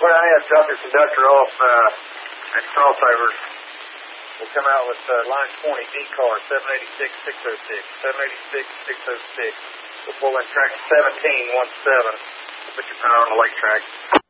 Well, I had to drop your conductor off at crossovers. We'll come out with line 20, D-car, 786-606. 786-606. We'll pull in track 1717. Put your power on the lake track.